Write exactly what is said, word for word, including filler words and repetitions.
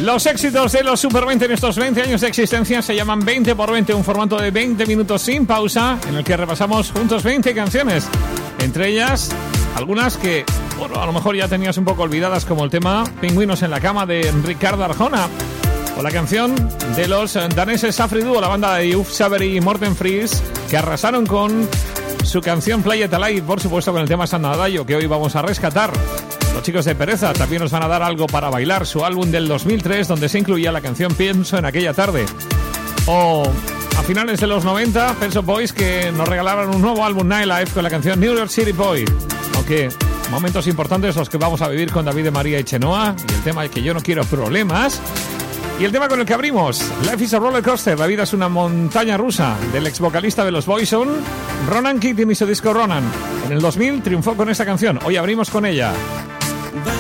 Los éxitos de los Super veinte en estos veinte años de existencia se llaman veinte por veinte, un formato de veinte minutos sin pausa en el que repasamos juntos veinte canciones. Entre ellas, algunas que, bueno, a lo mejor ya tenías un poco olvidadas, como el tema Pingüinos en la cama de Ricardo Arjona, o la canción de los daneses Afri Duo, la banda de Uf Savery y Morten Fries, que arrasaron con su canción Play It Alive, por supuesto con el tema Sanadayo, que hoy vamos a rescatar. Los chicos de Pereza también nos van a dar algo para bailar, su álbum del dos mil tres, donde se incluía la canción Pienso en aquella tarde. O a finales de los noventa, Pet Shop Boys, que nos regalaron un nuevo álbum, Nightlife, con la canción New York City Boy. Aunque momentos importantes los que vamos a vivir con David de María y Chenoa, y el tema que yo no quiero problemas. Y el tema con el que abrimos, Life is a Roller Coaster, la vida es una montaña rusa, del ex vocalista de los Boyzone, Ronan Keating y su disco Ronan. En el dos mil triunfó con esta canción, hoy abrimos con ella.